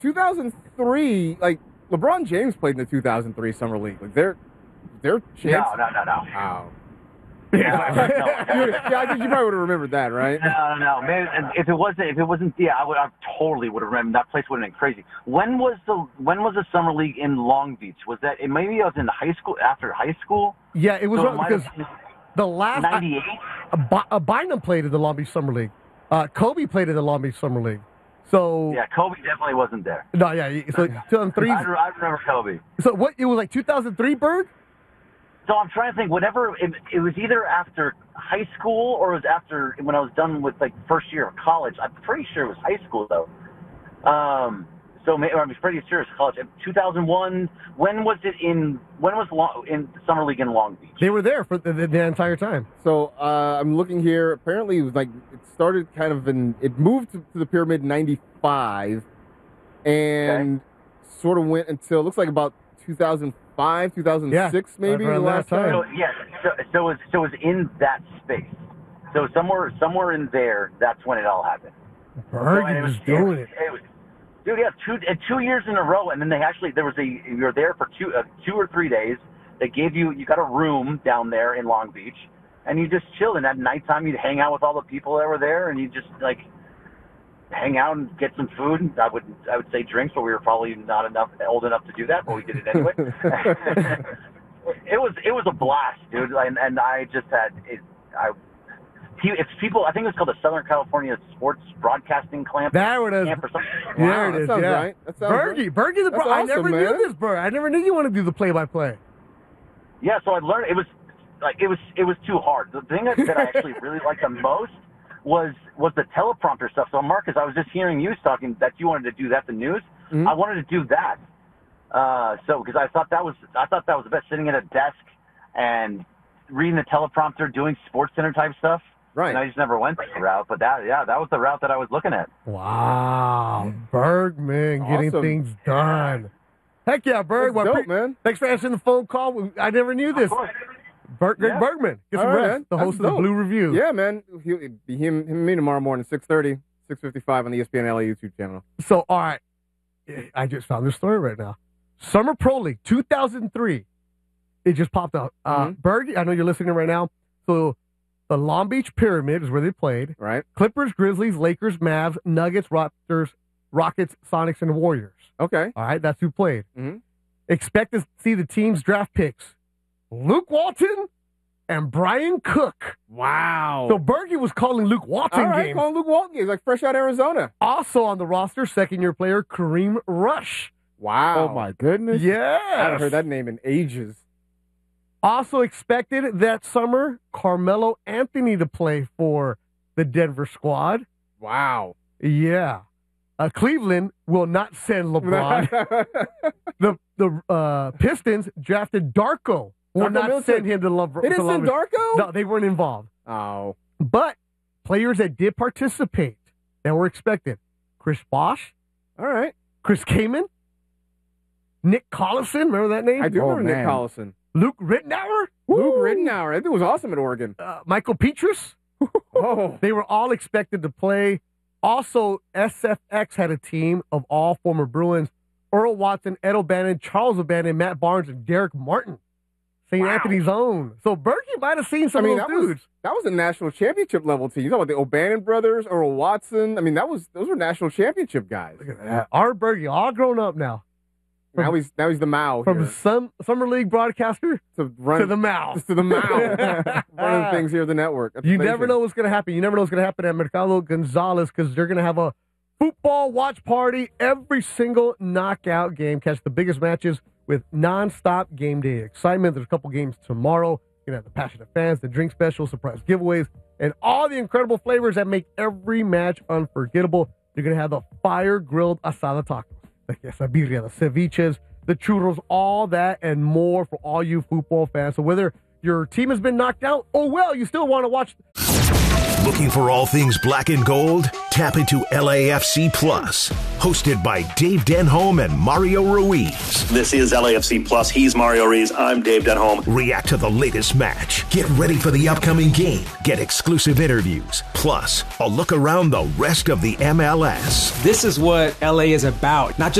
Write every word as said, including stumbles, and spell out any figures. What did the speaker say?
two thousand three, like LeBron James played in the two thousand three Summer League. Like their their chance. No, no, no, no. Wow. Yeah, no, no. yeah, I think you probably would have remembered that, right? No, no, no. Maybe, if it wasn't, if it wasn't, yeah, I would, I totally would have remembered. That place would have been crazy. When was the, when was the summer league in Long Beach? Was that? It, maybe I was in high school after high school. Yeah, it was so right, because the last ninety-eight. Uh, Bynum played in the Long Beach Summer League. Uh, Kobe played in the Long Beach Summer League. So yeah, Kobe definitely wasn't there. No, yeah. So two thousand three. I, I remember Kobe. So what? It was like two thousand three, Berg. So I'm trying to think. Whatever. It, it was either after high school or it was after when I was done with like first year of college. I'm pretty sure it was high school though. Um. So maybe, I'm pretty sure it's college. two thousand one. When was it in? When was long, in the summer league in Long Beach? They were there for the, the, the entire time. So uh, I'm looking here. Apparently, it was like it started kind of in. It moved to, to the Pyramid in ninety-five, and okay. sort of went until it looks like about two thousand five, two thousand six, yeah, maybe the last time. So, yeah. So, so it was so it was in that space. So somewhere somewhere in there, that's when it all happened. Berg so, was doing it. it, it was, Dude, yeah, two two years in a row, and then they actually there was a you were there for two uh, two or three days. They gave you you got a room down there in Long Beach, and you just chilled. And at nighttime, you'd hang out with all the people that were there, and you just like hang out and get some food. I would I would say drinks, but we were probably not enough old enough to do that, but we did it anyway. it was it was a blast, dude, and and I just had it, I. It's people. I think it's called the Southern California Sports Broadcasting Clamp. There it is. Camp or something. Wow, there it is. That sounds yeah. right. That sounds Bergie, right. Bergie, the bro- awesome, I never man. knew this, Berg. I never knew you want to do the play-by-play. Yeah, so I learned it was like it was it was too hard. The thing that, that I actually really liked the most was was the teleprompter stuff. So Marcus, I was just hearing you talking that you wanted to do that, the news. Mm-hmm. I wanted to do that. Uh, so because I thought that was I thought that was the best, sitting at a desk and reading the teleprompter, doing Sports Center type stuff. Right. And I just never went that route, but that, yeah, that was the route that I was looking at. Wow. Bergman getting Awesome. things done. Heck yeah, Berg. That's well, dope, pre- man. Thanks for answering the phone call. I never knew this. Berg, Greg Yeah. Bergman. Get some All right, rest. man. The That's host of the dope. Blue Review. Yeah, man. He'll be him, him and me tomorrow morning, six thirty, six fifty-five on the E S P N L A YouTube channel. So, all right. I just found this story right now. Summer Pro League, two thousand three. It just popped up. Uh, Mm-hmm. Berg, I know you're listening right now. So, the Long Beach Pyramid is where they played. Right. Clippers, Grizzlies, Lakers, Mavs, Nuggets, Raptors, Rockets, Sonics, and Warriors. Okay. All right, that's who played. Mm-hmm. Expect to see the team's draft picks. Luke Walton and Brian Cook. Wow. So Bergie was calling Luke Walton All right, games. calling Luke Walton games, like fresh out of Arizona. Also on the roster, second-year player Kareem Rush. Wow. Oh, my goodness. Yeah. I haven't heard that name in ages. Also expected that summer, Carmelo Anthony to play for the Denver squad. Wow. Yeah. Uh, Cleveland will not send LeBron. the the uh, Pistons drafted Darko. Will Darko not Milicic. send him to LeBron. They didn't send Darko? No, they weren't involved. Oh. But players that did participate that were expected: Chris Bosh, All right. Chris Kaman, Nick Collison. Remember that name? I do Oh, remember Nick man. Collison. Luke Rittenauer. Luke Woo! Rittenauer. I think it was awesome at Oregon. Uh, Michael Petrus. Oh. They were all expected to play. Also, S F X had a team of all former Bruins: Earl Watson, Ed O'Bannon, Charles O'Bannon, Matt Barnes, and Derek Martin. Saint Wow. Anthony's own. So Berkey might have seen some I mean, of that those was, dudes. that was a national championship level team. You talking about the O'Bannon brothers, Earl Watson. I mean, that was those were national championship guys. Look at that. Our Berkey, all grown up now. From, now he's now he's the Mao from here. some summer league broadcaster to run to the mouth. to the Mao. One of the things here at the network. That's You amazing. never know what's going to happen. You never know what's going to happen at Mercado Gonzalez because they're going to have a football watch party every single knockout game. Catch the biggest matches with nonstop game day excitement. There's a couple games tomorrow. You're going to have the passionate fans, the drink special, surprise giveaways, and all the incredible flavors that make every match unforgettable. You're going to have the fire-grilled asada tacos, the quesabirria, the ceviches, the churros, all that and more for all you football fans. So whether your team has been knocked out, oh well, you still want to watch. Looking for all things black and gold? Tap into L A F C Plus, hosted by Dave Denholm and Mario Ruiz. This is L A F C Plus. He's Mario Ruiz. I'm Dave Denholm. React to the latest match. Get ready for the upcoming game. Get exclusive interviews. Plus, a look around the rest of the M L S. This is what L A is about. Not just